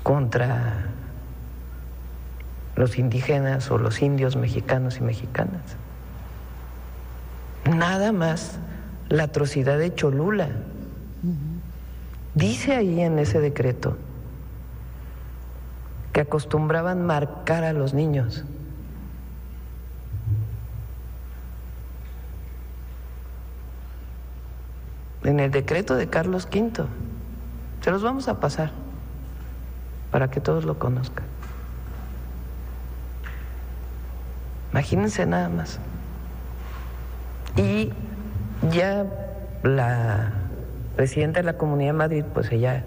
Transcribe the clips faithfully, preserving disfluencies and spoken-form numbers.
contra los indígenas o los indios mexicanos y mexicanas. Nada más la atrocidad de Cholula. Dice ahí en ese decreto que acostumbraban marcar a los niños. En el decreto de Carlos quinto. Se los vamos a pasar para que todos lo conozcan. Imagínense nada más. Y ya la presidenta de la Comunidad de Madrid, pues ella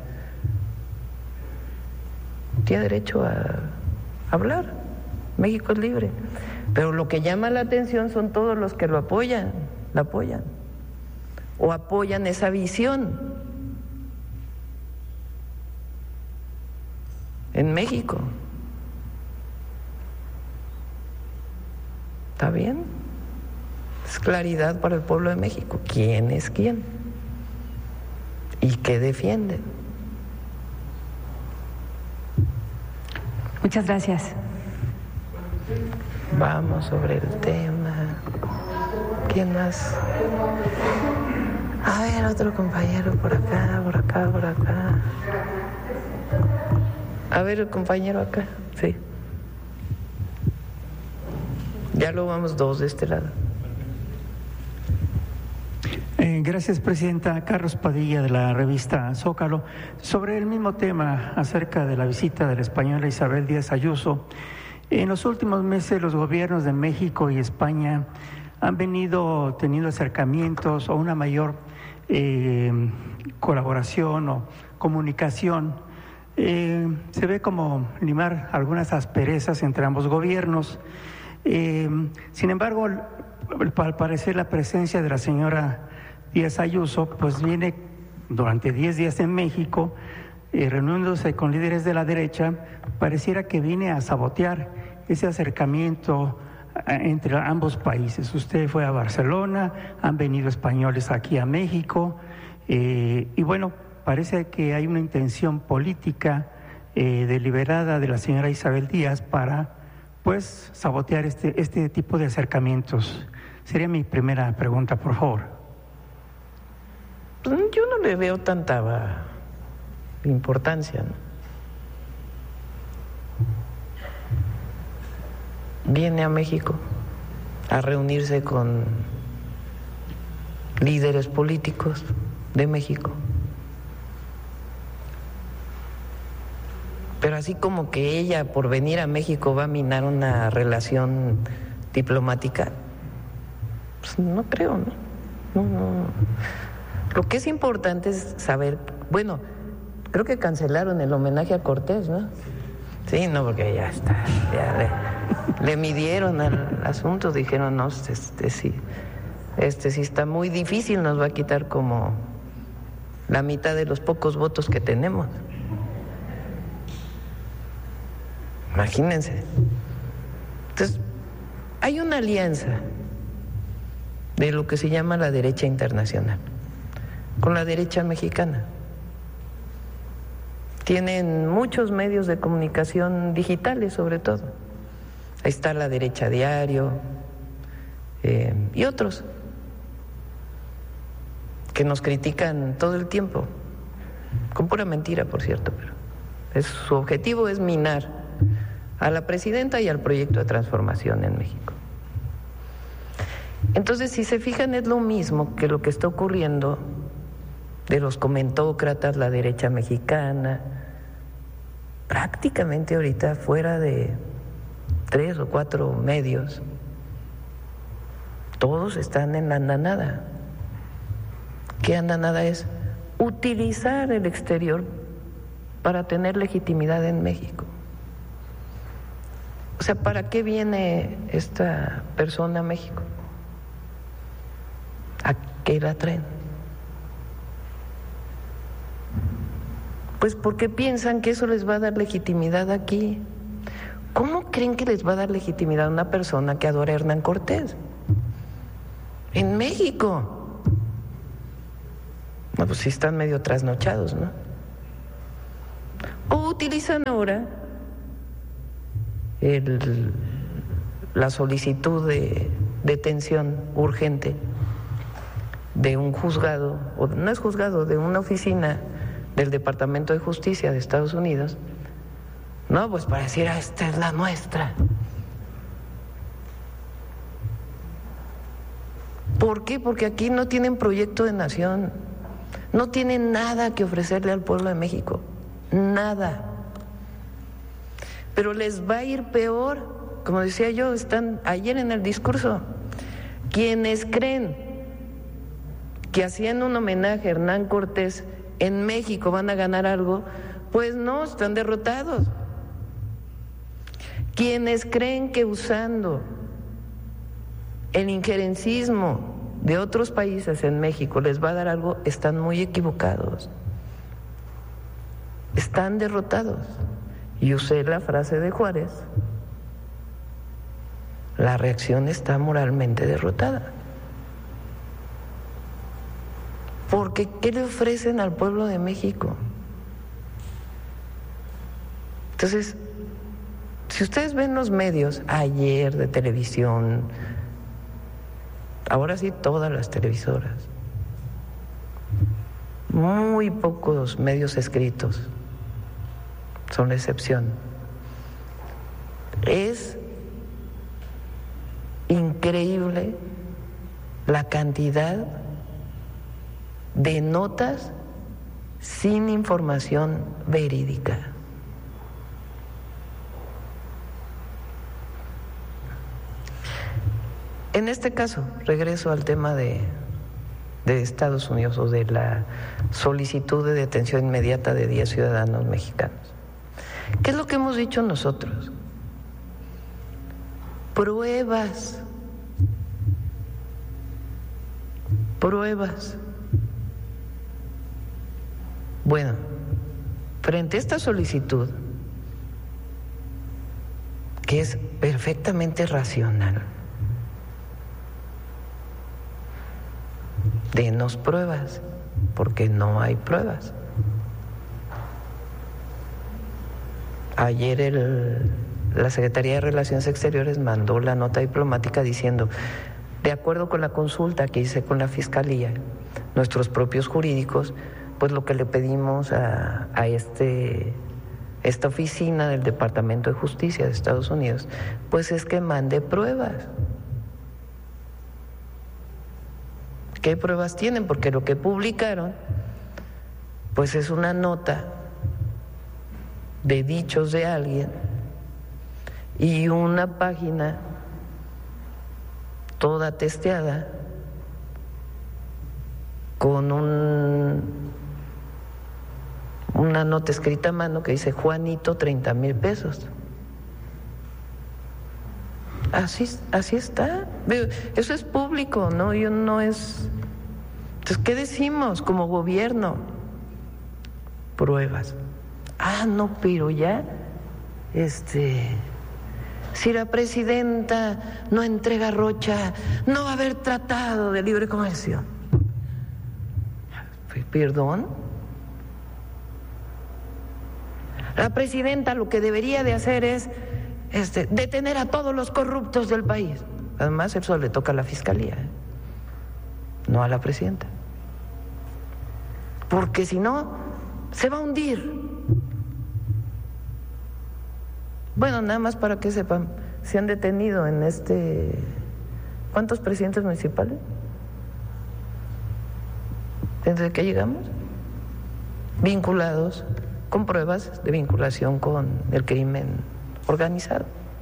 tiene derecho a hablar. México es libre. Pero lo que llama la atención son todos los que lo apoyan, la apoyan, o apoyan esa visión en México. ¿Está bien? Es claridad para el pueblo de México. ¿Quién es quién? ¿Y qué defienden? Muchas gracias. Vamos sobre el tema. ¿Quién más? A ver, otro compañero por acá, por acá, por acá. A ver, el compañero acá, sí. Ya lo vamos dos de este lado. Eh, gracias, Presidenta. Carlos Padilla, de la revista Zócalo. Sobre el mismo tema, acerca de la visita de la española Isabel Díaz Ayuso, en los últimos meses los gobiernos de México y España han venido teniendo acercamientos o una mayor eh, colaboración o comunicación. Eh, se ve como limar algunas asperezas entre ambos gobiernos. Eh, sin embargo, al parecer la presencia de la señora Díaz Ayuso pues viene durante diez días en México, eh, reuniéndose con líderes de la derecha, pareciera que viene a sabotear ese acercamiento entre ambos países. Usted fue a Barcelona, han venido españoles aquí a México, eh, y bueno, parece que hay una intención política eh, deliberada de la señora Isabel Díaz para pues sabotear este, este tipo de acercamientos. Sería mi primera pregunta, por favor. Pues yo no le veo tanta importancia, ¿no? Viene a México a reunirse con líderes políticos de México. Pero así como que ella por venir a México va a minar una relación diplomática, pues no creo, ¿no? No, no. Lo que es importante es saber, bueno, creo que cancelaron el homenaje a Cortés, ¿no? Sí, no, porque ya está, ya le, le midieron al asunto, dijeron, no, este sí, este sí está muy difícil, nos va a quitar como la mitad de los pocos votos que tenemos. Imagínense. Entonces, hay una alianza de lo que se llama la derecha internacional con la derecha mexicana. Tienen muchos medios de comunicación digitales, sobre todo. Ahí está La Derecha Diario eh, y otros que nos critican todo el tiempo, con pura mentira, por cierto, pero es, su objetivo es minar a la presidenta y al proyecto de transformación en México. Entonces, si se fijan, es lo mismo que lo que está ocurriendo de los comentócratas, la derecha mexicana, prácticamente ahorita fuera de tres o cuatro medios, todos están en la andanada. ¿Qué andanada es? Utilizar el exterior para tener legitimidad en México. O sea, ¿para qué viene esta persona a México? ¿A qué la traen? Pues porque piensan que eso les va a dar legitimidad aquí. ¿Cómo creen que les va a dar legitimidad a una persona que adora a Hernán Cortés? En México. No, pues sí están medio trasnochados, ¿no? O utilizan ahora el, la solicitud de detención urgente de un juzgado, o no es juzgado, de una oficina del Departamento de Justicia de Estados Unidos, no, pues para decir, ah, esta es la nuestra. ¿Por qué? Porque aquí no tienen proyecto de nación, no tienen nada que ofrecerle al pueblo de México, nada. Pero les va a ir peor, como decía yo, están ayer en el discurso, quienes creen que haciendo un homenaje a Hernán Cortés en México van a ganar algo, pues no, están derrotados. Quienes creen que usando el injerencismo de otros países en México les va a dar algo, están muy equivocados. Están derrotados. Y usé la frase de Juárez, la reacción está moralmente derrotada. Porque ¿qué le ofrecen al pueblo de México? Entonces, si ustedes ven los medios ayer de televisión, ahora sí todas las televisoras, muy pocos medios escritos son la excepción. Es increíble la cantidad de notas sin información verídica. En este caso, regreso al tema de, de Estados Unidos o de la solicitud de detención inmediata de diez ciudadanos mexicanos. ¿Qué es lo que hemos dicho nosotros? Pruebas. Pruebas. Bueno, frente a esta solicitud, que es perfectamente racional, denos pruebas, porque no hay pruebas. Ayer el, la Secretaría de Relaciones Exteriores mandó la nota diplomática diciendo, de acuerdo con la consulta que hice con la Fiscalía, nuestros propios jurídicos, pues lo que le pedimos a, a este, esta oficina del Departamento de Justicia de Estados Unidos, pues es que mande pruebas. ¿Qué pruebas tienen? Porque lo que publicaron, pues es una nota de dichos de alguien y una página toda testeada con un, una nota escrita a mano que dice Juanito treinta mil pesos. Así, así está. Eso es público, ¿no? Yo no es. Entonces, ¿qué decimos como gobierno? Pruebas. Ah, no, pero ya, este, si la presidenta no entrega Rocha, no va a haber tratado de libre comercio. ¿Perdón? La presidenta lo que debería de hacer es este, detener a todos los corruptos del país. Además, eso le toca a la Fiscalía, ¿eh? No a la presidenta. Porque si no, se va a hundir. Bueno, nada más para que sepan, se han detenido en este... ¿Cuántos presidentes municipales? ¿Desde que llegamos? Vinculados con pruebas de vinculación con el crimen organizado.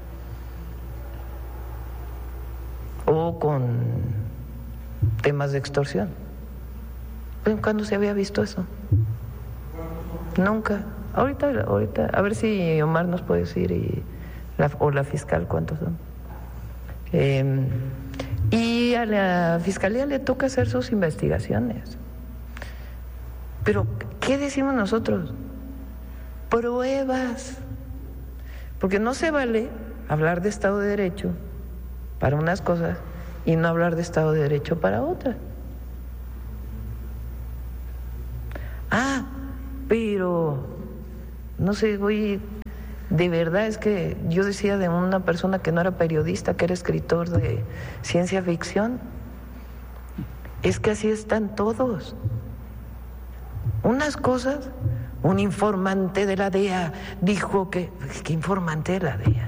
O con temas de extorsión. ¿Cuándo se había visto eso? Nunca. Ahorita, ahorita, a ver si Omar nos puede decir, y la, o la fiscal, cuántos son. Eh, y a la Fiscalía le toca hacer sus investigaciones. Pero, ¿qué decimos nosotros? Pruebas. Porque no se vale hablar de Estado de Derecho para unas cosas y no hablar de Estado de Derecho para otras. Ah, pero No sé, güey, de verdad es que yo decía de una persona que no era periodista, que era escritor de ciencia ficción, es que así están todos. Unas cosas, un informante de la D E A dijo que, ¿qué informante de la D E A?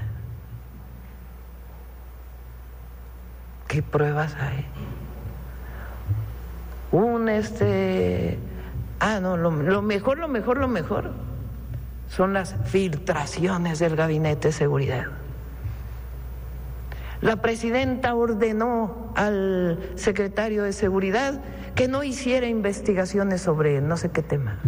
¿Qué pruebas hay? Un este, ah no, lo, lo mejor, lo mejor, lo mejor son las filtraciones del Gabinete de Seguridad. La presidenta ordenó al secretario de Seguridad que no hiciera investigaciones sobre no sé qué tema.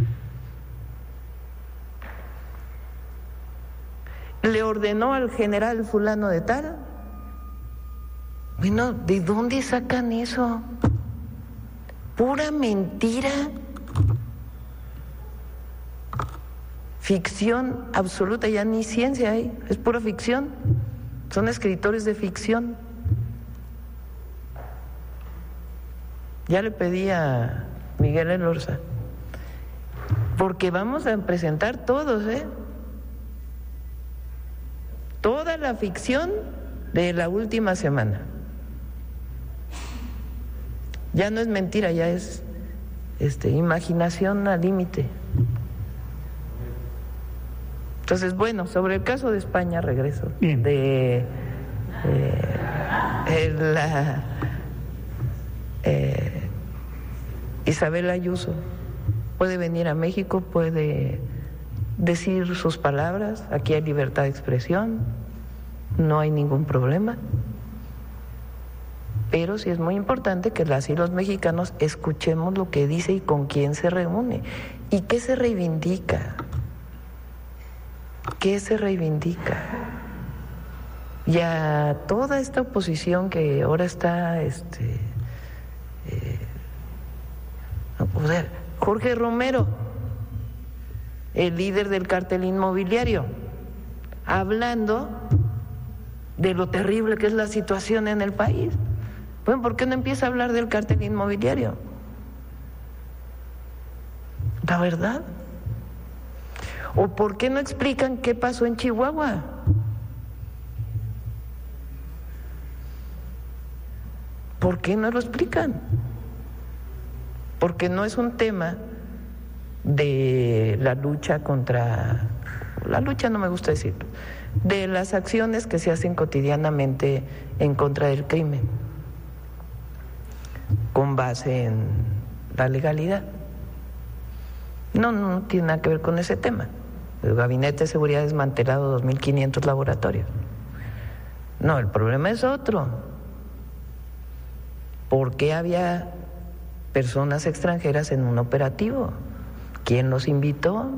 Le ordenó al general fulano de tal. Bueno, ¿de dónde sacan eso? Pura mentira. Ficción absoluta, ya ni ciencia hay, es pura ficción. Son escritores de ficción. Ya le pedí a Miguel Elorza, porque vamos a presentar todos, ¿eh? Toda la ficción de la última semana. Ya no es mentira, ya es este, imaginación al límite. Entonces, bueno, sobre el caso de España, regreso. Bien. De eh, la eh, Isabel Ayuso puede venir a México, puede decir sus palabras, aquí hay libertad de expresión, no hay ningún problema. Pero sí es muy importante que las y los mexicanos escuchemos lo que dice y con quién se reúne y qué se reivindica. ¿Qué se reivindica? Y a toda esta oposición que ahora está, este, eh, o sea, Jorge Romero, el líder del cártel inmobiliario, hablando de lo terrible que es la situación en el país. Bueno, ¿por qué no empieza a hablar del cártel inmobiliario? La verdad. ¿O por qué no explican qué pasó en Chihuahua? ¿Por qué no lo explican? Porque no es un tema de la lucha contra, la lucha no me gusta decirlo, de las acciones que se hacen cotidianamente en contra del crimen, con base en la legalidad. No, no tiene nada que ver con ese tema. El Gabinete de Seguridad ha desmantelado dos mil quinientos laboratorios. No, el problema es otro. ¿Por qué había personas extranjeras en un operativo? ¿Quién los invitó?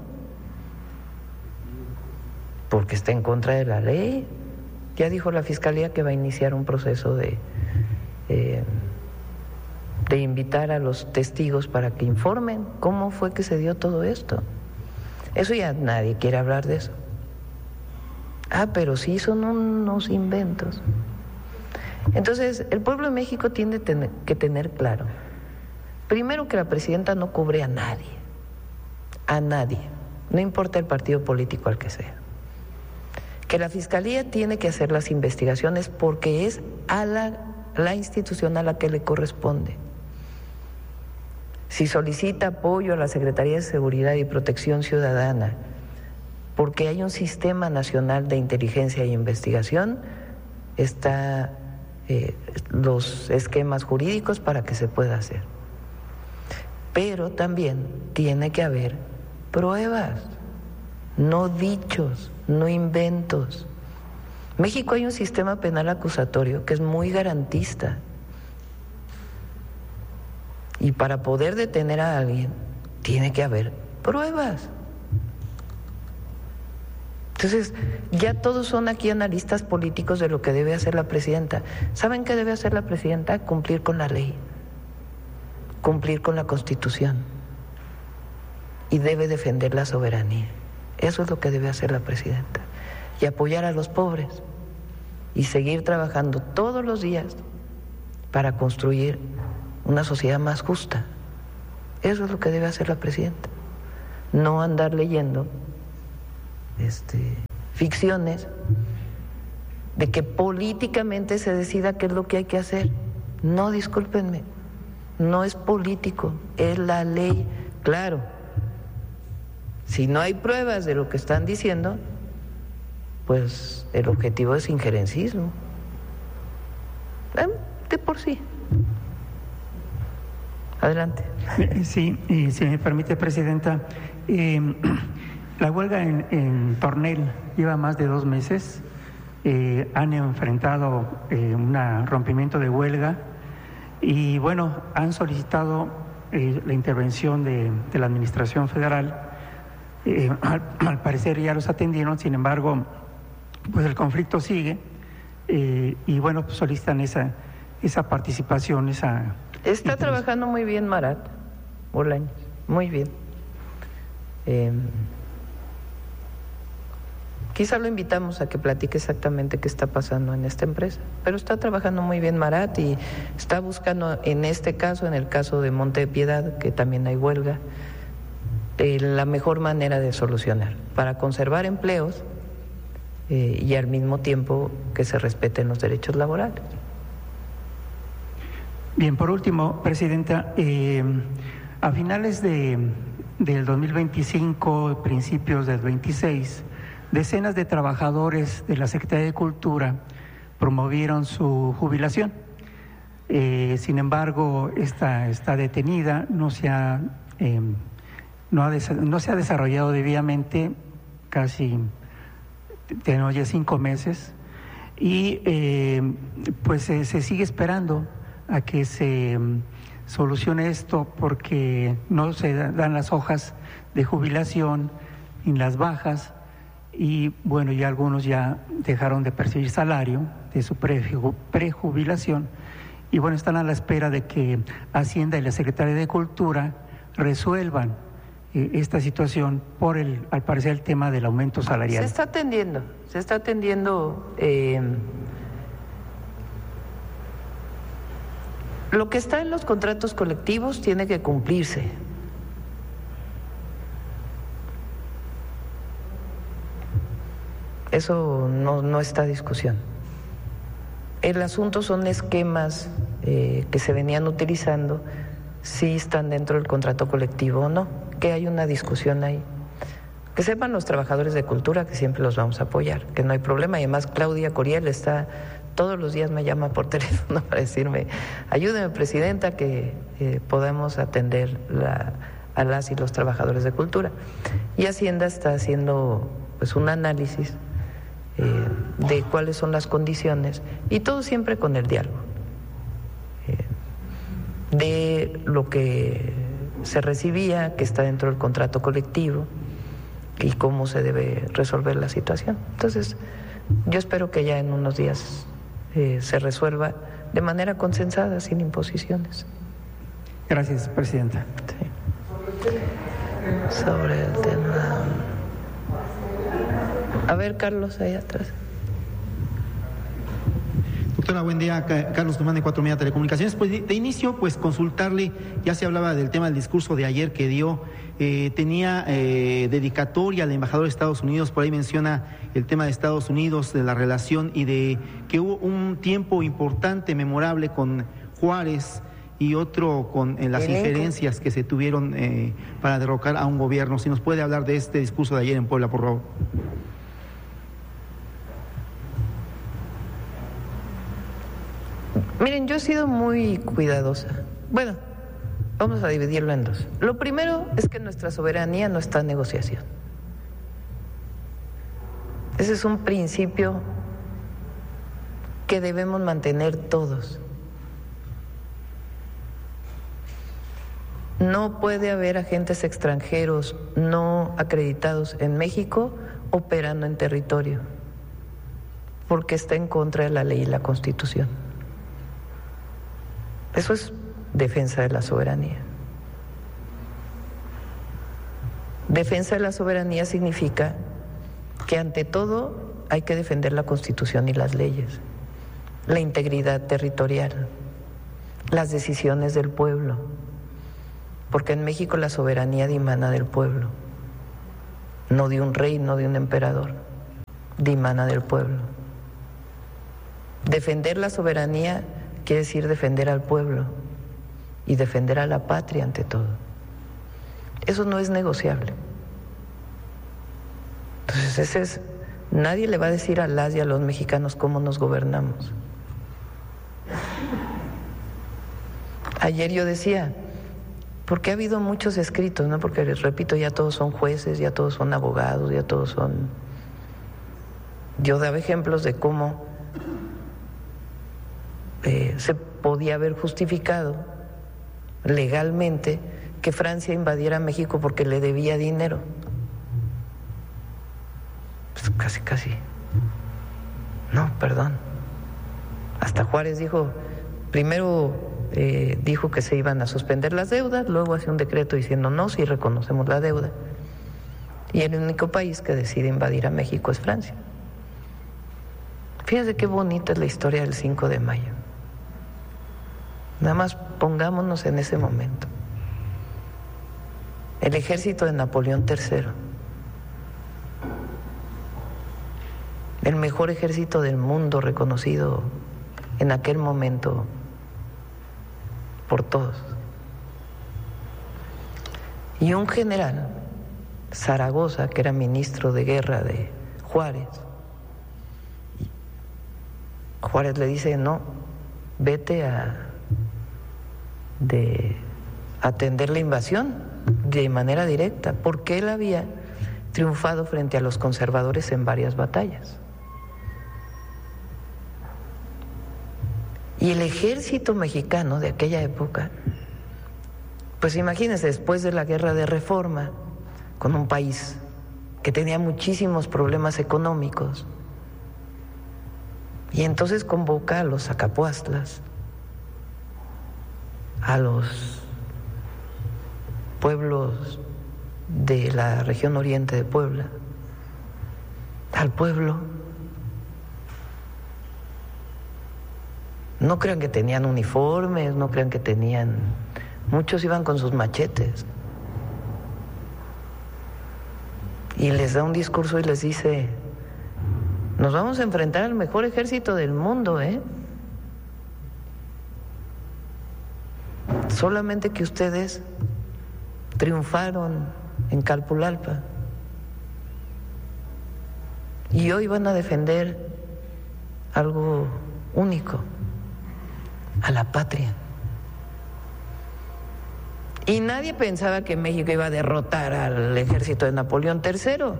Porque está en contra de la ley. Ya dijo la Fiscalía que va a iniciar un proceso de, eh, de invitar a los testigos para que informen cómo fue que se dio todo esto. Eso ya nadie quiere hablar de eso. Ah, pero sí son unos inventos. Entonces, el pueblo de México tiene que tener claro, primero, que la presidenta no cubre a nadie, a nadie, no importa el partido político al que sea. Que la Fiscalía tiene que hacer las investigaciones porque es a la, la institución a la que le corresponde. Si solicita apoyo a la Secretaría de Seguridad y Protección Ciudadana, porque hay un sistema nacional de inteligencia e investigación, está eh, los esquemas jurídicos para que se pueda hacer. Pero también tiene que haber pruebas, no dichos, no inventos. En México hay un sistema penal acusatorio que es muy garantista. Y para poder detener a alguien, tiene que haber pruebas. Entonces, ya todos son aquí analistas políticos de lo que debe hacer la presidenta. ¿Saben qué debe hacer la presidenta? Cumplir con la ley, cumplir con la Constitución. Y debe defender la soberanía. Eso es lo que debe hacer la presidenta. Y apoyar a los pobres. Y seguir trabajando todos los días para construir una sociedad más justa. Eso es lo que debe hacer la presidenta. No andar leyendo este, ficciones de que políticamente se decida qué es lo que hay que hacer. No, discúlpenme, no es político, es la ley. Claro, si no hay pruebas de lo que están diciendo, pues el objetivo es injerencismo. De por sí. Adelante. Sí, y si me permite, Presidenta, eh, la huelga en, en Tornel lleva más de dos meses. Eh, han enfrentado eh, un rompimiento de huelga y, bueno, han solicitado eh, la intervención de, de la Administración Federal. Eh, al, al parecer ya los atendieron, sin embargo, pues el conflicto sigue eh, y, bueno, pues solicitan esa, esa participación, esa... Está trabajando muy bien Marat Bolaños, muy bien. Eh, quizá lo invitamos a que platique exactamente qué está pasando en esta empresa, pero está trabajando muy bien Marat y está buscando, en este caso, en el caso de Monte de Piedad, que también hay huelga, eh, la mejor manera de solucionar para conservar empleos eh, y al mismo tiempo que se respeten los derechos laborales. Bien, por último, Presidenta, eh, a finales de, del dos mil veinticinco, principios del veintiséis, decenas de trabajadores de la Secretaría de Cultura promovieron su jubilación. Eh, sin embargo, esta está detenida, no se ha, eh, no, ha no se ha desarrollado debidamente, casi tenemos ya cinco meses, y eh, pues eh, se sigue esperando a que se solucione esto porque no se dan las hojas de jubilación ni las bajas y, bueno, ya algunos ya dejaron de percibir salario de su prejubilación y, bueno, están a la espera de que Hacienda y la Secretaría de Cultura resuelvan eh, esta situación por el, al parecer, el tema del aumento salarial. Se está atendiendo, se está atendiendo eh, lo que está en los contratos colectivos tiene que cumplirse. Eso no, no está a discusión. El asunto son esquemas eh, que se venían utilizando, si están dentro del contrato colectivo o no, que hay una discusión ahí. Que sepan los trabajadores de cultura que siempre los vamos a apoyar, que no hay problema. Y además Claudia Curiel está, todos los días me llama por teléfono para decirme, ayúdeme, Presidenta, que eh, podamos atender la, a las y los trabajadores de cultura. Y Hacienda está haciendo pues un análisis eh, de cuáles son las condiciones, y todo siempre con el diálogo, eh, de lo que se recibía, que está dentro del contrato colectivo, y cómo se debe resolver la situación. Entonces, yo espero que ya en unos días eh, se resuelva de manera consensada, sin imposiciones. Gracias, Presidenta. Sí. Sobre el tema... A ver, Carlos, ahí atrás. Doctora, buen día. Carlos Guzmán de Cuatro Media Telecomunicaciones. Pues de, de inicio, pues consultarle, ya se hablaba del tema del discurso de ayer que dio, eh, tenía eh, dedicatoria al embajador de Estados Unidos, por ahí menciona el tema de Estados Unidos, de la relación y de que hubo un tiempo importante, memorable con Juárez y otro con eh, las injerencias que se tuvieron eh, para derrocar a un gobierno. Si nos puede hablar de este discurso de ayer en Puebla, por favor. Miren, yo he sido muy cuidadosa. Bueno, vamos a dividirlo en dos. Lo primero es que nuestra soberanía no está en negociación. Ese es un principio que debemos mantener todos. No puede haber agentes extranjeros no acreditados en México operando en territorio, porque está en contra de la ley y la Constitución. Eso es defensa de la soberanía. Defensa de la soberanía significa que ante todo hay que defender la Constitución y las leyes, la integridad territorial, las decisiones del pueblo, porque en México la soberanía dimana del pueblo. no de un rey, no de un emperador, dimana del pueblo. Defender la soberanía quiere decir defender al pueblo y defender a la patria ante todo. Eso no es negociable. Entonces, ese es, nadie le va a decir a las y a los mexicanos cómo nos gobernamos. Ayer yo decía, porque ha habido muchos escritos, ¿no? Porque les repito, ya todos son jueces, ya todos son abogados, ya todos son... Yo daba ejemplos de cómo eh, se podía haber justificado legalmente que Francia invadiera México porque le debía dinero. Pues casi, casi. No, perdón. Hasta Juárez dijo, primero eh, dijo que se iban a suspender las deudas, luego hace un decreto diciendo no, si reconocemos la deuda. Y el único país que decide invadir a México es Francia. Fíjense qué bonita es la historia del cinco de mayo. Nada más pongámonos en ese momento. El ejército de Napoleón tercero, el mejor ejército del mundo reconocido en aquel momento por todos. Y un general, Zaragoza, que era ministro de guerra de Juárez, Juárez le dice, no, vete a de atender la invasión de manera directa, porque él había triunfado frente a los conservadores en varias batallas. Y el ejército mexicano de aquella época, pues imagínense, después de la guerra de Reforma, con un país que tenía muchísimos problemas económicos, y entonces convoca a los Acapuastlas, a los pueblos de la región oriente de Puebla, al pueblo. No crean que tenían uniformes, no crean que tenían... Muchos iban con sus machetes. Y les da un discurso y les dice, nos vamos a enfrentar al mejor ejército del mundo, ¿eh? Solamente que ustedes triunfaron en Calpulalpa y hoy van a defender algo único, a la patria. Y nadie pensaba que México iba a derrotar al ejército de Napoleón tercero.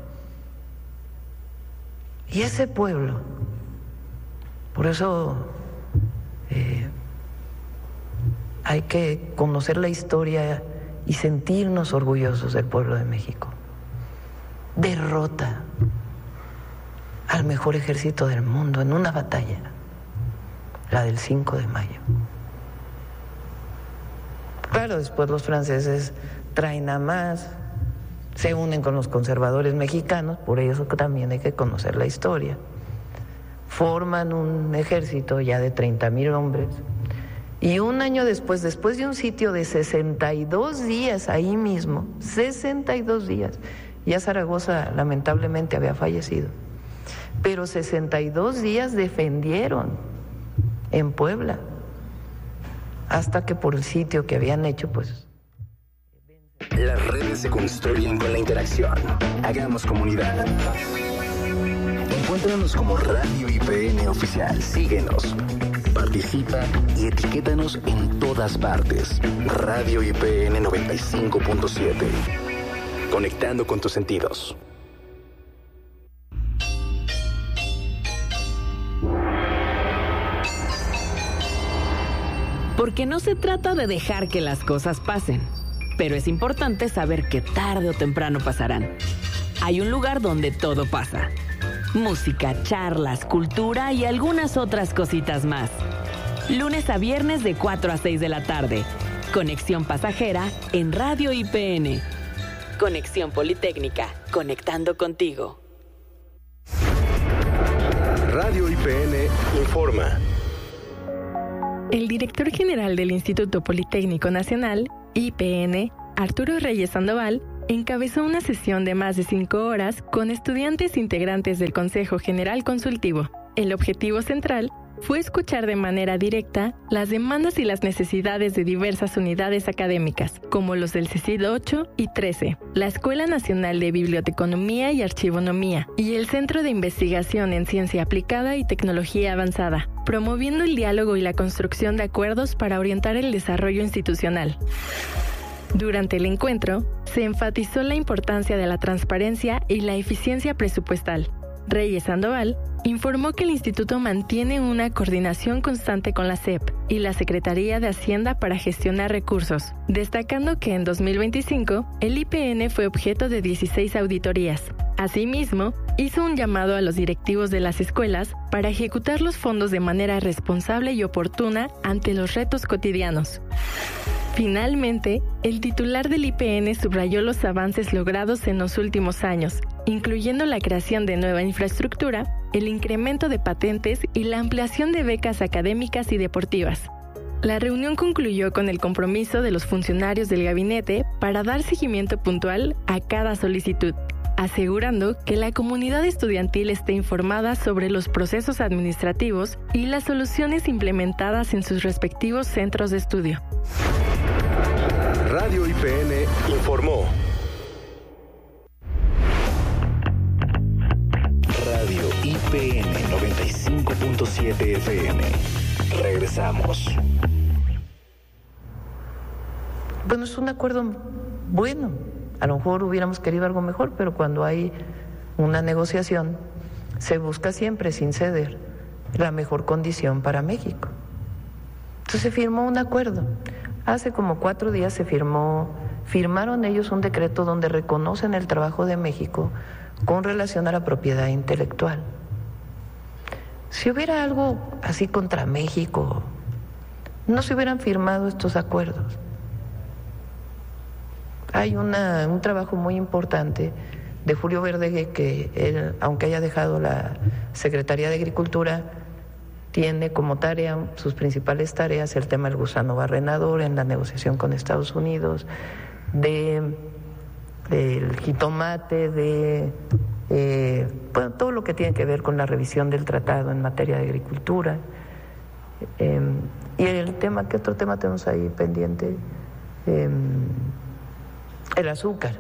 Y ese pueblo, por eso eh, hay que conocer la historia y sentirnos orgullosos del pueblo de México. Derrota al mejor ejército del mundo en una batalla, la del cinco de mayo. Claro, después los franceses traen a más, se unen con los conservadores mexicanos, por eso también hay que conocer la historia. Forman un ejército ya de treinta mil hombres. Y un año después, después de un sitio de sesenta y dos días ahí mismo, sesenta y dos días, ya Zaragoza lamentablemente había fallecido, pero sesenta y dos días defendieron en Puebla, hasta que por el sitio que habían hecho, pues... Las redes se construyen con la interacción. Hagamos comunidad. Encuéntranos como Radio I P N Oficial. Síguenos. Participa y etiquétanos en todas partes. Radio I P N noventa y cinco punto siete. Conectando con tus sentidos. Porque no se trata de dejar que las cosas pasen, pero es importante saber que tarde o temprano pasarán. Hay un lugar donde todo pasa. Música, charlas, cultura y algunas otras cositas más. Lunes a viernes de cuatro a seis de la tarde. Conexión pasajera en Radio I P N. Conexión Politécnica, conectando contigo. Radio I P N informa. El director general del Instituto Politécnico Nacional, I P N, Arturo Reyes Sandoval, encabezó una sesión de más de cinco horas con estudiantes integrantes del Consejo General Consultivo. El objetivo central fue escuchar de manera directa las demandas y las necesidades de diversas unidades académicas, como los del CECID ocho y trece, la Escuela Nacional de Biblioteconomía y Archivonomía y el Centro de Investigación en Ciencia Aplicada y Tecnología Avanzada, promoviendo el diálogo y la construcción de acuerdos para orientar el desarrollo institucional. Durante el encuentro, se enfatizó la importancia de la transparencia y la eficiencia presupuestal. Reyes Sandoval informó que el instituto mantiene una coordinación constante con la S E P y la Secretaría de Hacienda para gestionar recursos, destacando que en dos mil veinticinco el I P N fue objeto de dieciséis auditorías. Asimismo, hizo un llamado a los directivos de las escuelas para ejecutar los fondos de manera responsable y oportuna ante los retos cotidianos. Finalmente, el titular del I P N subrayó los avances logrados en los últimos años, incluyendo la creación de nueva infraestructura, el incremento de patentes y la ampliación de becas académicas y deportivas. La reunión concluyó con el compromiso de los funcionarios del gabinete para dar seguimiento puntual a cada solicitud, asegurando que la comunidad estudiantil esté informada sobre los procesos administrativos y las soluciones implementadas en sus respectivos centros de estudio. Radio I P N informó. Radio I P N noventa y cinco punto siete F M. Regresamos. Bueno, es un acuerdo bueno. A lo mejor hubiéramos querido algo mejor, pero cuando hay una negociación, se busca siempre, sin ceder, la mejor condición para México. Entonces se firmó un acuerdo. Hace como cuatro días se firmó, firmaron ellos un decreto donde reconocen el trabajo de México con relación a la propiedad intelectual. Si hubiera algo así contra México, no se hubieran firmado estos acuerdos. Hay una, un trabajo muy importante de Julio Verdeguer que él, aunque haya dejado la Secretaría de Agricultura, tiene como tarea, sus principales tareas, el tema del gusano barrenador en la negociación con Estados Unidos, de del jitomate, de eh, bueno, todo lo que tiene que ver con la revisión del tratado en materia de agricultura. Eh, y el tema, ¿qué otro tema tenemos ahí pendiente? Eh, el azúcar,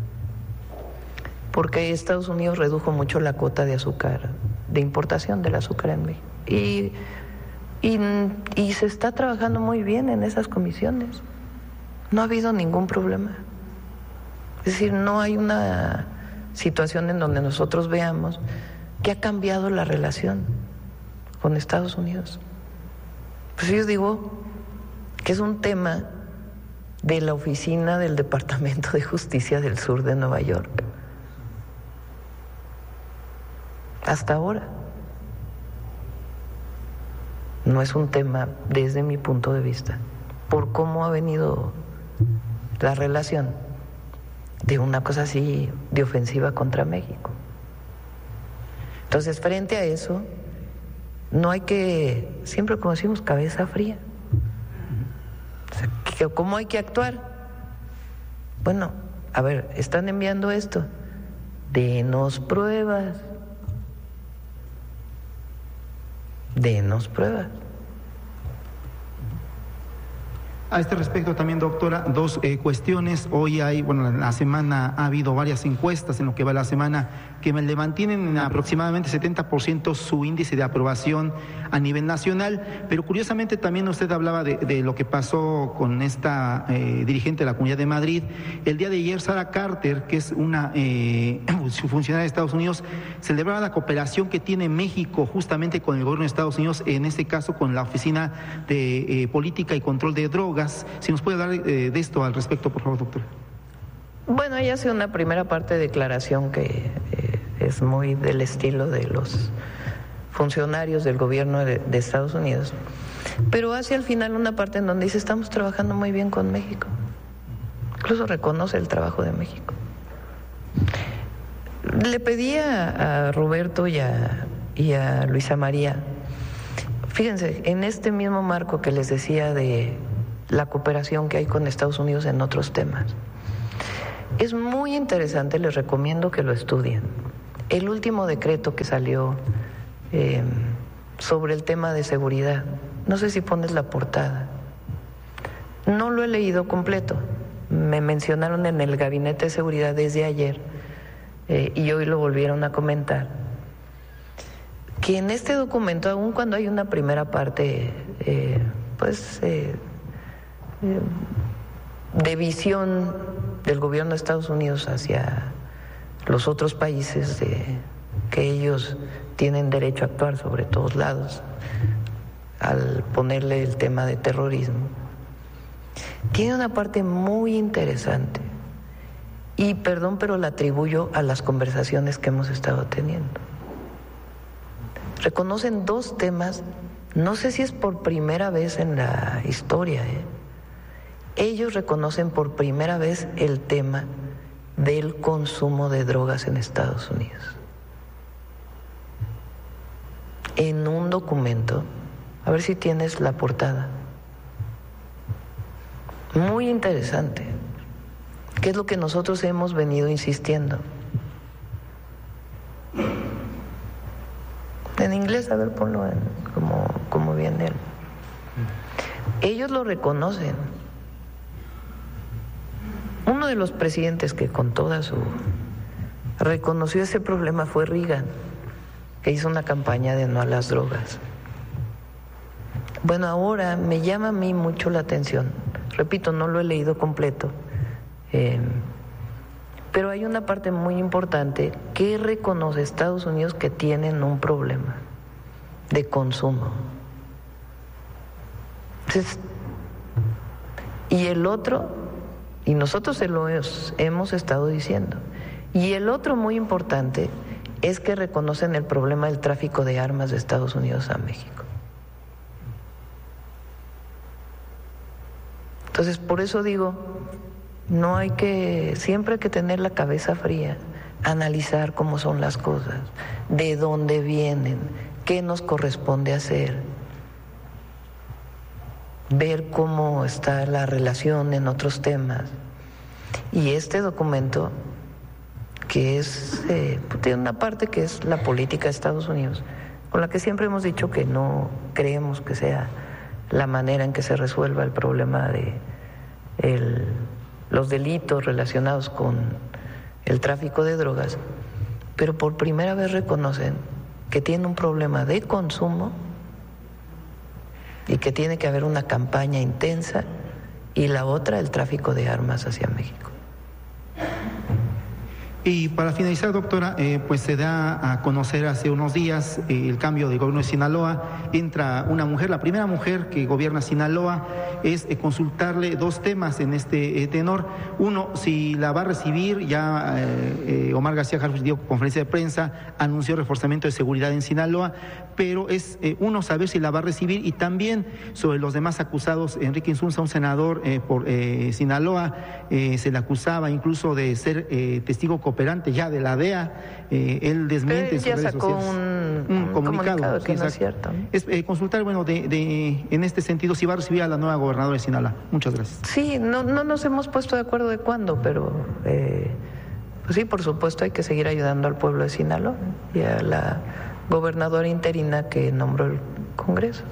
porque Estados Unidos redujo mucho la cuota de azúcar, de importación del azúcar en México. Y, y, y se está trabajando muy bien en esas comisiones. No ha habido ningún problema. Es decir, no hay una situación en donde nosotros veamos que ha cambiado la relación con Estados Unidos. Pues yo digo que es un tema de la oficina del Departamento de Justicia del Sur de Nueva York. Hasta ahora. No es un tema, desde mi punto de vista, por cómo ha venido la relación, de una cosa así de ofensiva contra México. Entonces, frente a eso, no hay que, siempre como decimos, cabeza fría. O sea, ¿cómo hay que actuar? Bueno, a ver, están enviando esto, denos pruebas. Denos pruebas. A este respecto también, doctora, dos eh, cuestiones. Hoy hay, bueno, en la semana ha habido varias encuestas en lo que va la semana que le mantienen en aproximadamente setenta por ciento su índice de aprobación a nivel nacional, pero curiosamente también usted hablaba de, de lo que pasó con esta eh, dirigente de la Comunidad de Madrid. El día de ayer, Sarah Carter, que es una eh, funcionaria de Estados Unidos, celebraba la cooperación que tiene México justamente con el gobierno de Estados Unidos, en este caso con la Oficina de eh, Política y Control de Drogas. Si nos puede hablar eh, de esto al respecto, por favor, doctora. Bueno, ella hace una primera parte de declaración que eh, es muy del estilo de los funcionarios del gobierno de, de Estados Unidos, pero hace al final una parte en donde dice estamos trabajando muy bien con México, incluso reconoce el trabajo de México. Le pedí a, a Roberto y a, y a Luisa María, fíjense, en este mismo marco que les decía de la cooperación que hay con Estados Unidos en otros temas, Es muy interesante, les recomiendo que lo estudien. El último decreto que salió eh, sobre el tema de seguridad, no sé si pones la portada, no lo he leído completo, me mencionaron en el Gabinete de Seguridad desde ayer eh, y hoy lo volvieron a comentar, que en este documento, aun cuando hay una primera parte, eh, pues, eh, eh, de visión del gobierno de Estados Unidos hacia los otros países, de que ellos tienen derecho a actuar sobre todos lados, al ponerle el tema de terrorismo, tiene una parte muy interesante, y perdón, pero la atribuyo a las conversaciones que hemos estado teniendo. Reconocen dos temas, no sé si es por primera vez en la historia, ¿eh? Ellos reconocen por primera vez el tema del consumo de drogas en Estados Unidos. En un documento, a ver si tienes la portada, muy interesante, que es lo que nosotros hemos venido insistiendo. En inglés, a ver, ponlo en, como, como viene él. Ellos lo reconocen. Uno de los presidentes que con toda su reconoció ese problema fue Reagan, que hizo una campaña de no a las drogas. Bueno, ahora me llama a mí mucho la atención, repito, no lo he leído completo, eh, pero hay una parte muy importante que reconoce Estados Unidos que tienen un problema de consumo. Entonces, y el otro, y nosotros se lo hemos estado diciendo, y el otro muy importante es que reconocen el problema del tráfico de armas de Estados Unidos a México. Entonces, por eso digo, no hay que, siempre hay que tener la cabeza fría, analizar cómo son las cosas, de dónde vienen, qué nos corresponde hacer, ver cómo está la relación en otros temas. Y este documento, que es, eh, tiene una parte que es la política de Estados Unidos, con la que siempre hemos dicho que no creemos que sea la manera en que se resuelva el problema de el, los delitos relacionados con el tráfico de drogas, pero por primera vez reconocen que tiene un problema de consumo y que tiene que haber una campaña intensa, y la otra, el tráfico de armas hacia México. Y para finalizar, doctora, eh, pues se da a conocer hace unos días eh, el cambio de gobierno de Sinaloa. Entra una mujer, la primera mujer que gobierna Sinaloa. Es eh, consultarle dos temas en este eh, tenor. Uno, si la va a recibir, ya eh, eh, Omar García Harfuch dio conferencia de prensa, anunció reforzamiento de seguridad en Sinaloa, pero es eh, uno, saber si la va a recibir, y también sobre los demás acusados. Enrique Insunza, un senador eh, por eh, Sinaloa, eh, se le acusaba incluso de ser eh, testigo operante ya de la D E A, eh, él desmiente en sus redes sociales un, un comunicado, comunicado que sí, no es cierto. Es eh, consultar, bueno, de, de, en este sentido, si va a recibir a la nueva gobernadora de Sinaloa. Muchas gracias. Sí, no, no nos hemos puesto de acuerdo de cuándo, pero eh, pues sí, por supuesto hay que seguir ayudando al pueblo de Sinaloa y a la gobernadora interina que nombró el Congreso.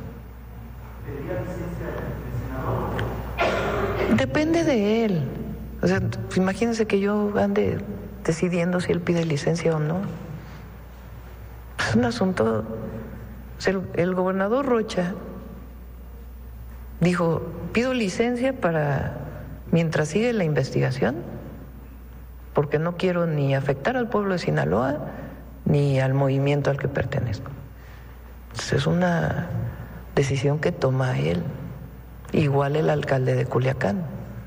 Depende de él. O sea, imagínense que yo ande decidiendo si él pide licencia o no. Es un asunto. O sea, el, el gobernador Rocha dijo: pido licencia para mientras sigue la investigación, porque no quiero ni afectar al pueblo de Sinaloa ni al movimiento al que pertenezco. Entonces, es una decisión que toma él, igual el alcalde de Culiacán.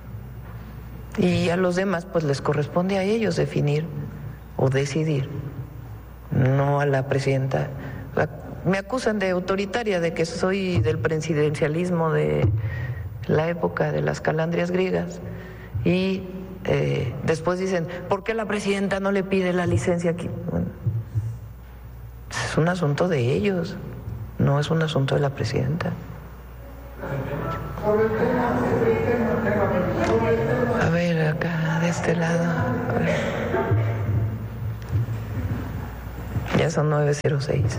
Y a los demás pues les corresponde a ellos definir o decidir, no a la presidenta. Me acusan de autoritaria, de que soy del presidencialismo de la época de las calandrias griegas, y eh, después dicen, ¿por qué la presidenta no le pide la licencia aquí? Bueno, es un asunto de ellos, no es un asunto de la presidenta. A ver, acá, de este lado. A ver. Ya son nueve cero seis.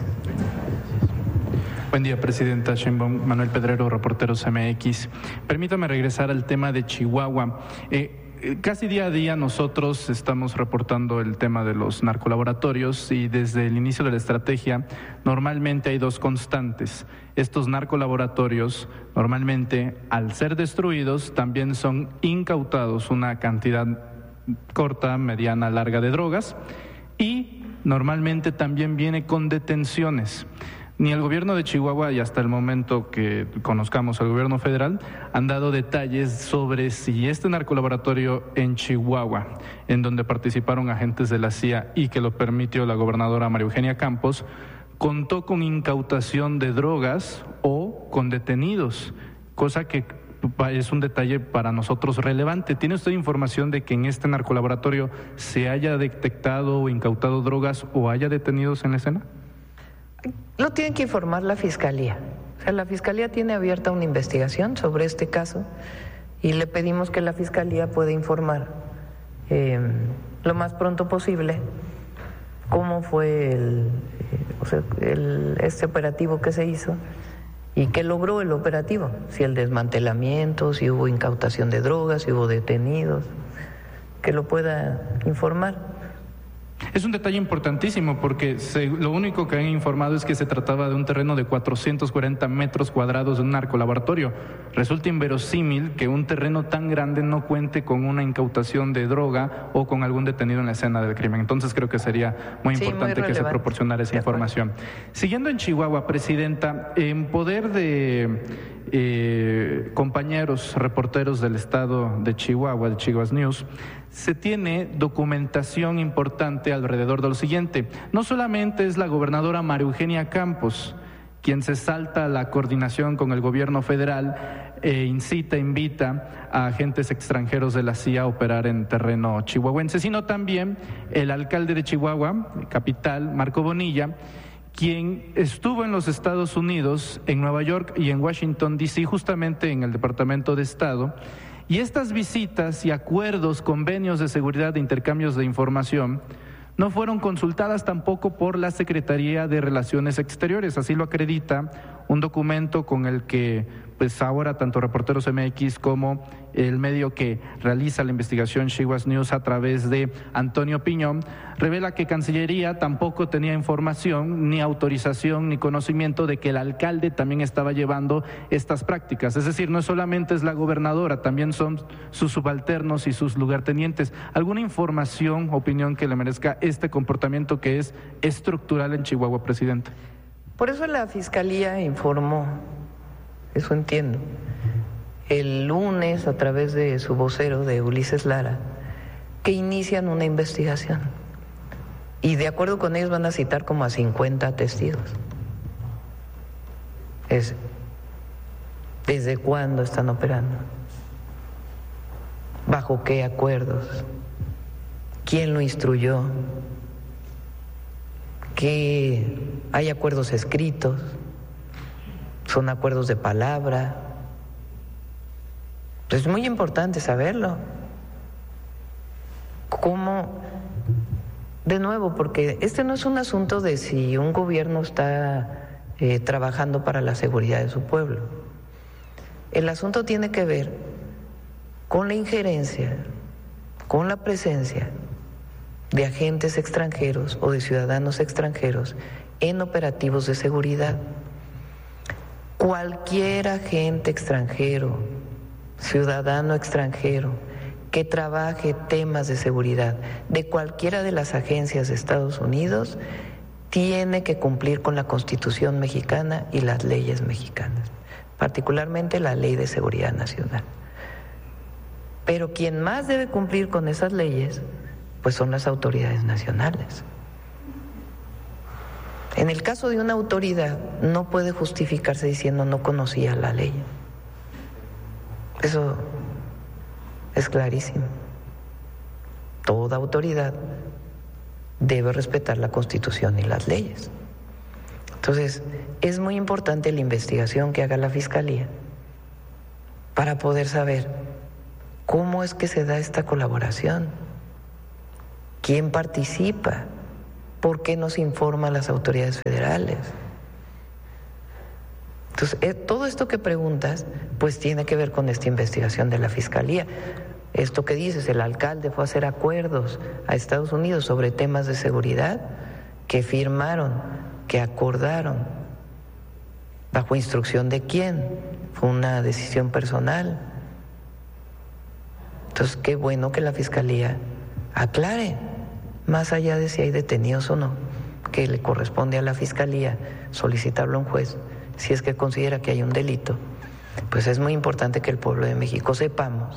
Buen día, Presidenta Sheinbaum. Manuel Pedrero, Reporteros M X. Permítame regresar al tema de Chihuahua. Eh, Casi día a día nosotros estamos reportando el tema de los narcolaboratorios y desde el inicio de la estrategia normalmente hay dos constantes. Estos narcolaboratorios normalmente al ser destruidos también son incautados una cantidad corta, mediana, larga de drogas y normalmente también viene con detenciones. Ni el gobierno de Chihuahua y hasta el momento que conozcamos al gobierno federal han dado detalles sobre si este narcolaboratorio en Chihuahua, en donde participaron agentes de la C I A y que lo permitió la gobernadora María Eugenia Campos, contó con incautación de drogas o con detenidos, cosa que es un detalle para nosotros relevante. ¿Tiene usted información de que en este narcolaboratorio se haya detectado o incautado drogas o haya detenidos en la escena? Lo tiene que informar la Fiscalía. O sea, la Fiscalía tiene abierta una investigación sobre este caso y le pedimos que la Fiscalía pueda informar eh, lo más pronto posible cómo fue el, eh, o sea, el, este operativo que se hizo y qué logró el operativo, si el desmantelamiento, si hubo incautación de drogas, si hubo detenidos, que lo pueda informar. Es un detalle importantísimo porque se, lo único que han informado es que se trataba de un terreno de cuatrocientos cuarenta metros cuadrados de un narcolaboratorio. Resulta inverosímil que un terreno tan grande no cuente con una incautación de droga o con algún detenido en la escena del crimen. Entonces creo que sería muy sí, importante muy que se proporcionara esa información. Siguiendo en Chihuahua, Presidenta, en poder de eh, compañeros reporteros del estado de Chihuahua, de Chihuahua News, se tiene documentación importante alrededor de lo siguiente. No solamente es la gobernadora María Eugenia Campos quien se salta la coordinación con el gobierno federal e incita, invita a agentes extranjeros de la C I A a operar en terreno chihuahuense, sino también el alcalde de Chihuahua, capital, Marco Bonilla, quien estuvo en los Estados Unidos, en Nueva York y en Washington, D C, justamente en el Departamento de Estado. Y estas visitas y acuerdos, convenios de seguridad de intercambios de información no fueron consultadas tampoco por la Secretaría de Relaciones Exteriores. Así lo acredita un documento con el que pues ahora tanto Reporteros M X como el medio que realiza la investigación Chihuahua News a través de Antonio Piñón revela que Cancillería tampoco tenía información, ni autorización, ni conocimiento de que el alcalde también estaba llevando estas prácticas. Es decir, no solamente es la gobernadora, también son sus subalternos y sus lugartenientes. ¿Alguna información, opinión que le merezca este comportamiento que es estructural en Chihuahua, Presidente? Por eso la Fiscalía informó, eso entiendo, el lunes a través de su vocero, de Ulises Lara, que inician una investigación. Y de acuerdo con ellos van a citar como a cincuenta testigos. Es, ¿desde cuándo están operando? ¿Bajo qué acuerdos? ¿Quién lo instruyó? ¿Que hay acuerdos escritos? ¿Son acuerdos de palabra? Es muy importante saberlo. ¿Cómo? De nuevo, porque este no es un asunto de si un gobierno está eh, trabajando para la seguridad de su pueblo. El asunto tiene que ver con la injerencia, con la presencia de agentes extranjeros o de ciudadanos extranjeros en operativos de seguridad. Cualquier agente extranjero, ciudadano extranjero, que trabaje temas de seguridad de cualquiera de las agencias de Estados Unidos, tiene que cumplir con la Constitución mexicana y las leyes mexicanas, particularmente la Ley de Seguridad Nacional. Pero quien más debe cumplir con esas leyes, pues son las autoridades nacionales. En el caso de una autoridad, no puede justificarse diciendo no conocía la ley. Eso es clarísimo. Toda autoridad debe respetar la Constitución y las leyes. Entonces, es muy importante la investigación que haga la Fiscalía para poder saber ¿Cómo es que se da esta colaboración? ¿Quién participa? ¿Por qué no se informa a las autoridades federales? Entonces, eh, todo esto que preguntas, pues tiene que ver con esta investigación de la Fiscalía. Esto que dices, el alcalde fue a hacer acuerdos a Estados Unidos sobre temas de seguridad que firmaron, que acordaron. ¿Bajo instrucción de quién? Fue una decisión personal. Entonces, qué bueno que la Fiscalía aclare, más allá de si hay detenidos o no, que le corresponde a la Fiscalía solicitarlo a un juez, si es que considera que hay un delito. Pues es muy importante que el pueblo de México sepamos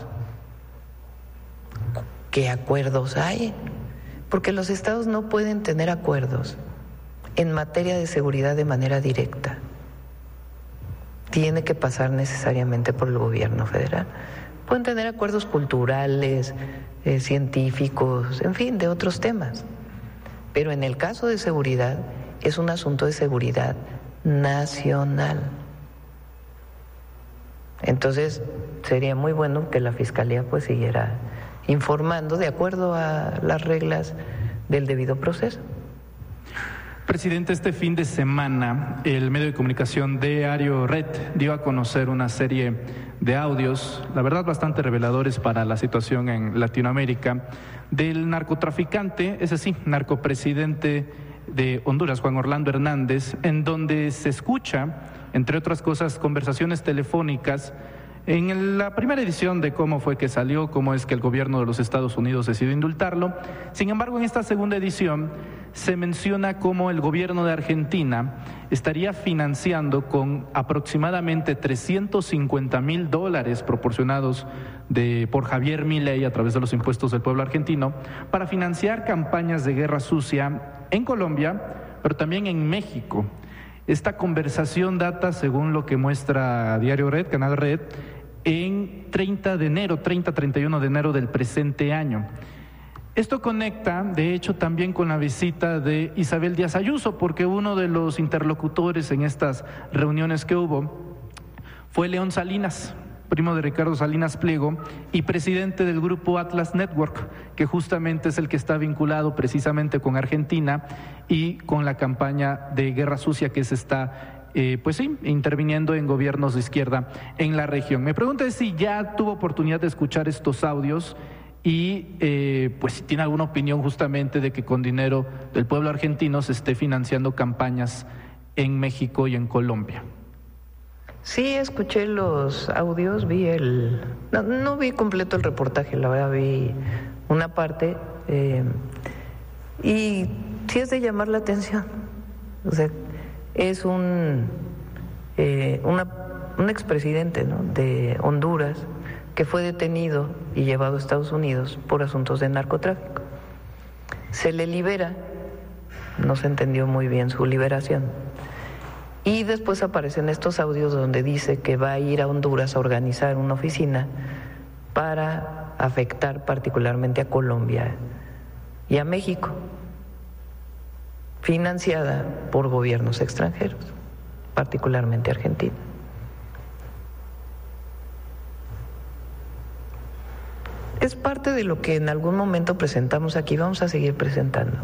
qué acuerdos hay, porque los estados no pueden tener acuerdos en materia de seguridad de manera directa. Tiene que pasar necesariamente por el gobierno federal. Pueden tener acuerdos culturales, eh, científicos, en fin, de otros temas. Pero en el caso de seguridad, es un asunto de seguridad nacional. Entonces, sería muy bueno que la Fiscalía pues siguiera informando de acuerdo a las reglas del debido proceso. Presidente, este fin de semana el medio de comunicación Diario Red dio a conocer una serie de audios, la verdad bastante reveladores para la situación en Latinoamérica, del narcotraficante, ese sí, narcopresidente de Honduras, Juan Orlando Hernández, en donde se escucha, entre otras cosas, conversaciones telefónicas en la primera edición de cómo fue que salió, cómo es que el gobierno de los Estados Unidos decidió indultarlo. Sin embargo, en esta segunda edición se menciona cómo el gobierno de Argentina estaría financiando con aproximadamente trescientos cincuenta mil dólares proporcionados de, por Javier Milei a través de los impuestos del pueblo argentino para financiar campañas de guerra sucia en Colombia, pero también en México. Esta conversación data, según lo que muestra Diario Red, Canal Red, en treinta de enero, treinta a treinta y uno de enero del presente año. Esto conecta, de hecho, también con la visita de Isabel Díaz Ayuso, porque uno de los interlocutores en estas reuniones que hubo fue León Salinas, primo de Ricardo Salinas Pliego y presidente del grupo Atlas Network, que justamente es el que está vinculado precisamente con Argentina y con la campaña de guerra sucia que se está Eh, pues sí, interviniendo en gobiernos de izquierda en la región. Me pregunta si ya tuvo oportunidad de escuchar estos audios y eh, pues si tiene alguna opinión justamente de que con dinero del pueblo argentino se esté financiando campañas en México y en Colombia. Sí, escuché los audios, vi el... No, no vi completo el reportaje, la verdad vi una parte eh, y sí es de llamar la atención. O sea, es un, eh, una, un expresidente, ¿no?, de Honduras que fue detenido y llevado a Estados Unidos por asuntos de narcotráfico. Se le libera, no se entendió muy bien su liberación, y después aparecen estos audios donde dice que va a ir a Honduras a organizar una oficina para afectar particularmente a Colombia y a México, financiada por gobiernos extranjeros, particularmente Argentina. Es parte de lo que en algún momento presentamos aquí, vamos a seguir presentando.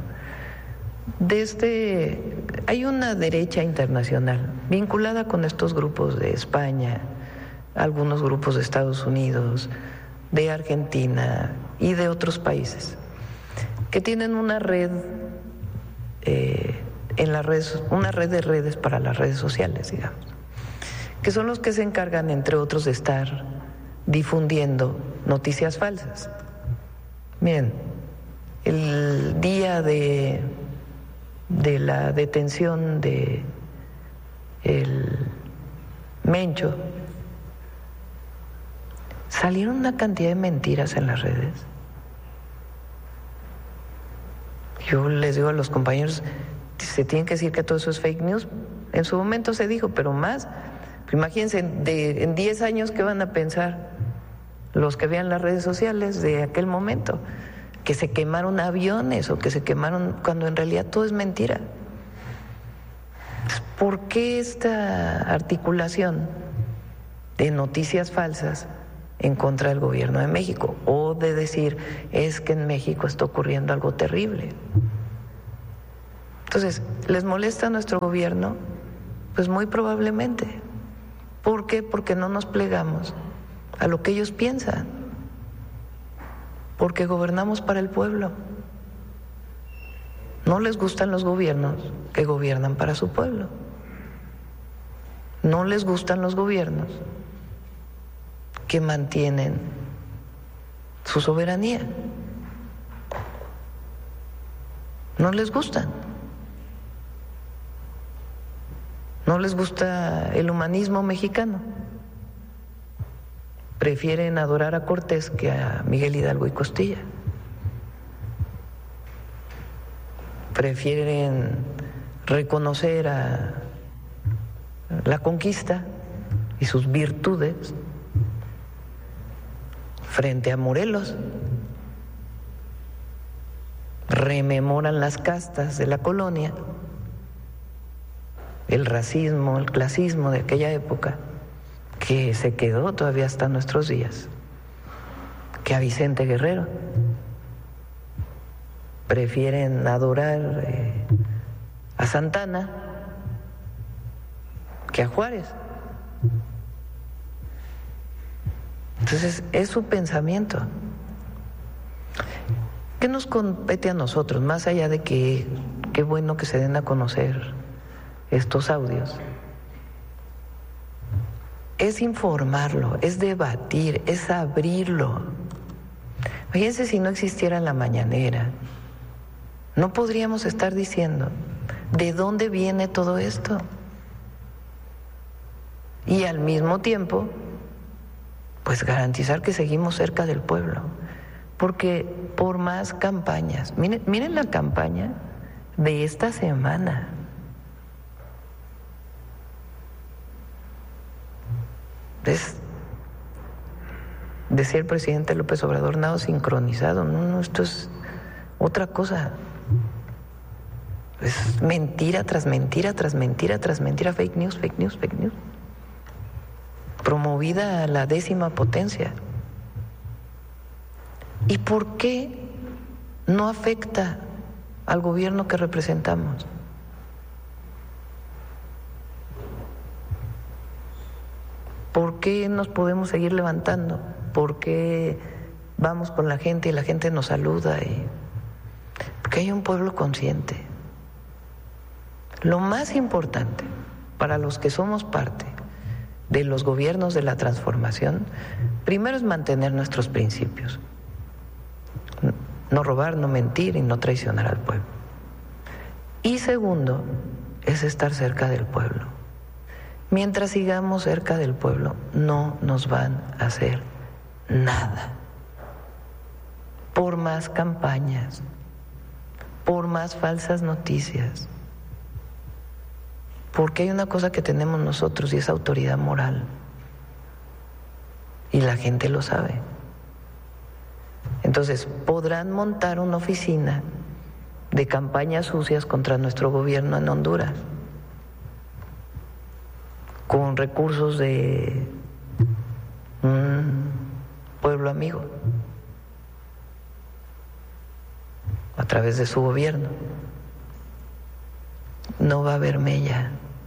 Desde, hay una derecha internacional vinculada con estos grupos de España, algunos grupos de Estados Unidos, de Argentina y de otros países, que tienen una red Eh, en las redes, una red de redes para las redes sociales, digamos, que son los que se encargan, entre otros, de estar difundiendo noticias falsas. Miren, el día de, de la detención de el Mencho, salieron una cantidad de mentiras en las redes. Yo les digo a los compañeros, se tienen que decir que todo eso es fake news. En su momento se dijo, pero más, imagínense, de, en diez años, ¿qué van a pensar los que vean las redes sociales de aquel momento? Que se quemaron aviones o que se quemaron, cuando en realidad todo es mentira. ¿Por qué esta articulación de noticias falsas en contra del gobierno de México o de decir es que en México está ocurriendo algo terrible. Entonces, ¿les molesta a nuestro gobierno? Pues muy probablemente. ¿Por qué? Porque no nos plegamos a lo que ellos piensan. Porque gobernamos para el pueblo. No les gustan los gobiernos que gobiernan para su pueblo. No les gustan los gobiernos que mantienen su soberanía. No les gustan. No les gusta el humanismo mexicano. Prefieren adorar a Cortés que a Miguel Hidalgo y Costilla. Prefieren reconocer a la conquista y sus virtudes frente a Morelos. Rememoran las castas de la colonia, el racismo, el clasismo de aquella época, que se quedó todavía hasta nuestros días, que a Vicente Guerrero. Prefieren adorar eh, a Santana que a Juárez. Entonces, es su pensamiento. ¿Qué nos compete a nosotros? Más allá de que qué bueno que se den a conocer estos audios, es informarlo, es debatir, es abrirlo. Fíjense, si no existiera la mañanera, no podríamos estar diciendo de dónde viene todo esto. Y al mismo tiempo, pues garantizar que seguimos cerca del pueblo. Porque por más campañas, miren, miren la campaña de esta semana. Es, decía el presidente López Obrador, nada sincronizado. No, no, esto es otra cosa. Es mentira tras mentira, tras mentira, tras mentira, fake news, fake news, fake news. Promovida a la décima potencia. ¿Y por qué no afecta al gobierno que representamos? ¿Por qué nos podemos seguir levantando? ¿Por qué vamos con la gente y la gente nos saluda? Y... porque hay un pueblo consciente. Lo más importante para los que somos parte de los gobiernos de la transformación, primero es mantener nuestros principios. No robar, no mentir y no traicionar al pueblo. Y segundo, es estar cerca del pueblo. Mientras sigamos cerca del pueblo, no nos van a hacer nada. Por más campañas, por más falsas noticias. Porque hay una cosa que tenemos nosotros y es autoridad moral. Y la gente lo sabe. Entonces, podrán montar una oficina de campañas sucias contra nuestro gobierno en Honduras, con recursos de un pueblo amigo, a través de su gobierno. No va a haber mella.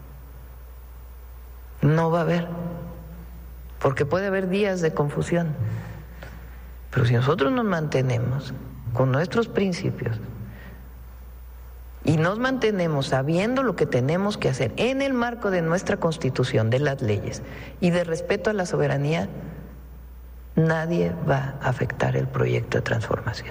No va a haber. Porque puede haber días de confusión. Pero si nosotros nos mantenemos con nuestros principios y nos mantenemos sabiendo lo que tenemos que hacer en el marco de nuestra Constitución, de las leyes y de respeto a la soberanía, nadie va a afectar el proyecto de transformación.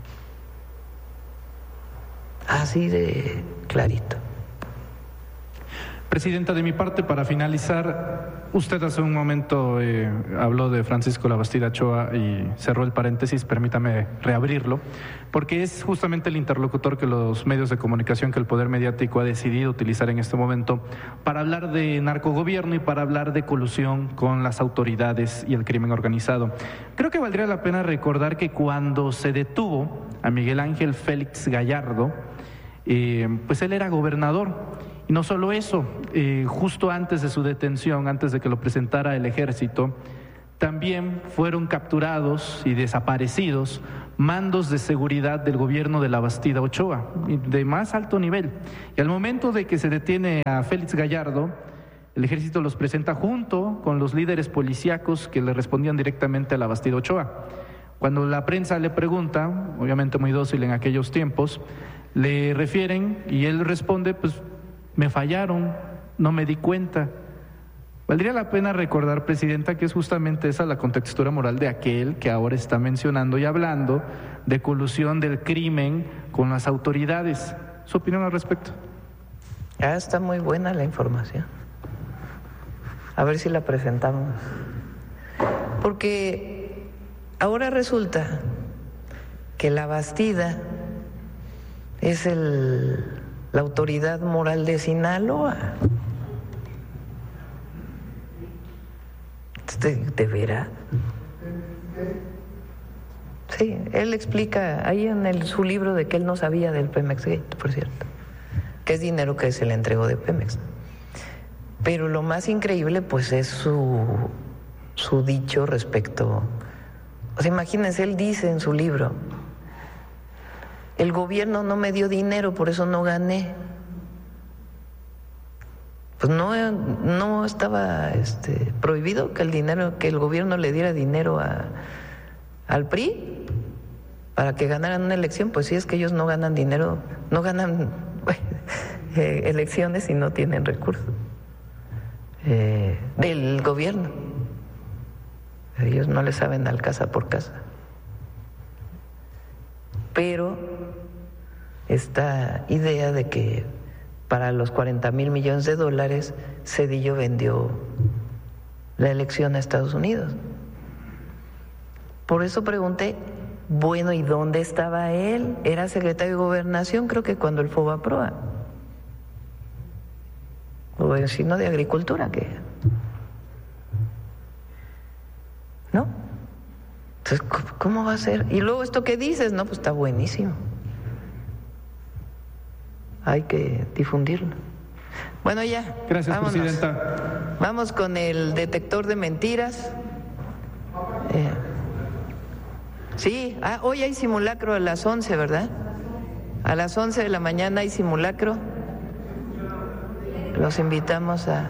Así de clarito. Presidenta, de mi parte, para finalizar, usted hace un momento eh, habló de Francisco Labastida Ochoa y cerró el paréntesis, permítame reabrirlo, porque es justamente el interlocutor que los medios de comunicación, que el poder mediático ha decidido utilizar en este momento para hablar de narcogobierno y para hablar de colusión con las autoridades y el crimen organizado. Creo que valdría la pena recordar que cuando se detuvo a Miguel Ángel Félix Gallardo, eh, pues él era gobernador. Y no solo eso, eh, justo antes de su detención, antes de que lo presentara el ejército, también fueron capturados y desaparecidos mandos de seguridad del gobierno de la Bastida Ochoa, de más alto nivel. Y al momento de que se detiene a Félix Gallardo, el ejército los presenta junto con los líderes policíacos que le respondían directamente a la Bastida Ochoa. Cuando la prensa le pregunta, obviamente muy dócil en aquellos tiempos, le refieren y él responde, pues me fallaron, no me di cuenta. Valdría la pena recordar, Presidenta, que es justamente esa la contextura moral de aquel que ahora está mencionando y hablando de colusión del crimen con las autoridades. ¿Su opinión al respecto? Ah, está muy buena la información. A ver si la presentamos. Porque ahora resulta que la Bastida es el, la autoridad moral de Sinaloa. ¿De, de veras? Sí, él explica ahí en el, su libro de que él no sabía del Pemex Gate, por cierto, que es dinero que se le entregó de Pemex. Pero lo más increíble, pues, es su, su dicho respecto. O sea, imagínense, él dice en su libro, el gobierno no me dio dinero, por eso no gané. Pues no, no estaba este, prohibido que el dinero, que el gobierno le diera dinero a, al P R I para que ganaran una elección. Pues sí, es que ellos no ganan dinero, no ganan eh, elecciones y no tienen recursos eh, del gobierno. Ellos no le saben al casa por casa. Pero esta idea de que para los cuarenta mil millones de dólares Zedillo vendió la elección a Estados Unidos. Por eso pregunté, bueno, ¿y dónde estaba él? Era secretario de Gobernación, creo que cuando el FOBAPROA, o sino de Agricultura, que ¿no? Entonces, ¿cómo va a ser? Y luego esto que dices, no, pues está buenísimo. Hay que difundirlo. Bueno, ya. Gracias, vámonos. Presidenta. Vamos con el detector de mentiras. Eh, sí, ah, hoy hay simulacro a las once, ¿verdad? A las once de la mañana hay simulacro. Los invitamos a...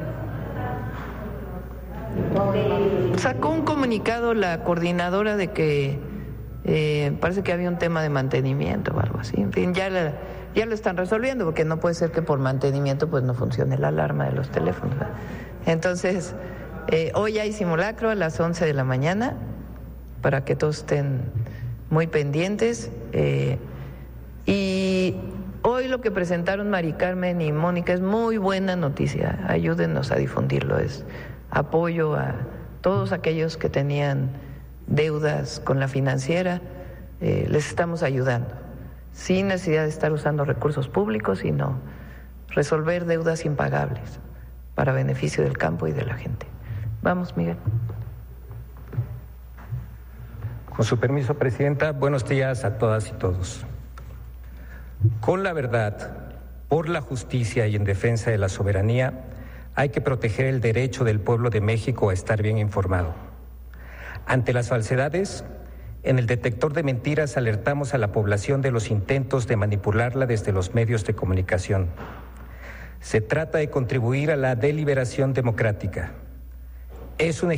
Sacó un comunicado la coordinadora de que eh, parece que había un tema de mantenimiento o algo así. En fin, ya, la, ya lo están resolviendo, porque no puede ser que por mantenimiento pues no funcione la alarma de los teléfonos, ¿verdad? Entonces, eh, hoy hay simulacro a las once de la mañana para que todos estén muy pendientes. Eh, y hoy lo que presentaron Mari Carmen y Mónica es muy buena noticia. Ayúdenos a difundirlo. Es apoyo a todos aquellos que tenían deudas con la financiera, eh, les estamos ayudando, sin necesidad de estar usando recursos públicos, sino resolver deudas impagables para beneficio del campo y de la gente. Vamos, Miguel. Con su permiso, Presidenta, buenos días a todas y todos. Con la verdad, por la justicia y en defensa de la soberanía, hay que proteger el derecho del pueblo de México a estar bien informado. Ante las falsedades, en el detector de mentiras alertamos a la población de los intentos de manipularla desde los medios de comunicación. Se trata de contribuir a la deliberación democrática. Es un